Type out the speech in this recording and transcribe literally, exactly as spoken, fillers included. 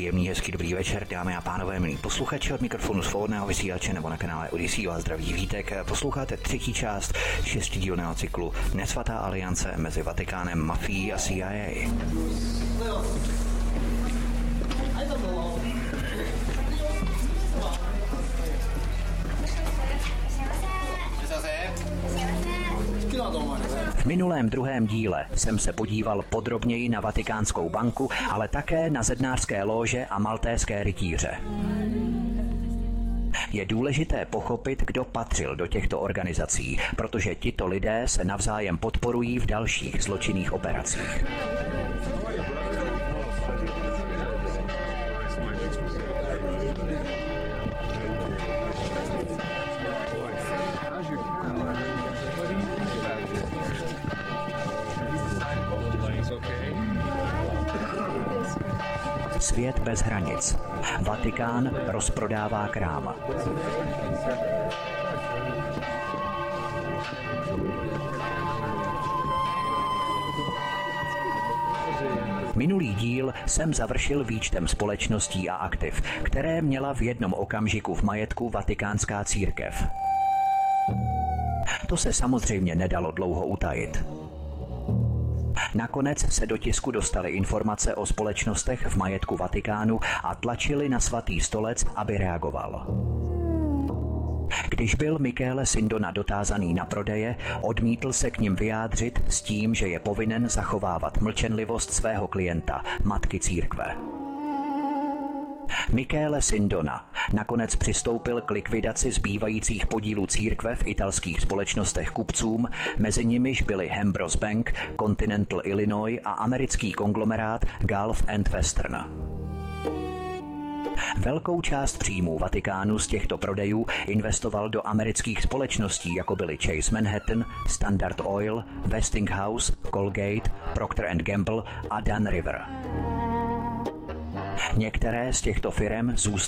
Příjemný, hezký, dobrý večer, dámy a pánové, milí posluchači, od mikrofonu svobodného vysílače nebo na kanále Odyssey vás zdraví Vítek. Posloucháte třetí část šestidílného cyklu Nesvatá aliance mezi Vatikánem, mafií a C I A. V minulém druhém díle jsem se podíval podrobněji na Vatikánskou banku, ale také na zednářské lóže a maltéské rytíře. Je důležité pochopit, kdo patřil do těchto organizací, protože tito lidé se navzájem podporují v dalších zločinných operacích. Svět bez hranic. Vatikán rozprodává krám. Minulý díl jsem završil výčtem společností a aktiv, které měla v jednom okamžiku v majetku Vatikánská církev. To se samozřejmě nedalo dlouho utajit. Nakonec se do tisku dostaly informace o společnostech v majetku Vatikánu a tlačili na svatý stolec, aby reagoval. Když byl Michele Sindona dotázaný na prodeje, odmítl se k nim vyjádřit s tím, že je povinen zachovávat mlčenlivost svého klienta, matky církve. Michele Sindona nakonec přistoupil k likvidaci zbývajících podílů církve v italských společnostech kupcům, mezi nimiž byly Hambros Bank, Continental Illinois a americký konglomerát Gulf and Western. Velkou část příjmů Vatikánu z těchto prodejů investoval do amerických společností, jako byly Chase Manhattan, Standard Oil, Westinghouse, Colgate, Procter and Gamble a Dan River. Některé z těchto firem zůstaly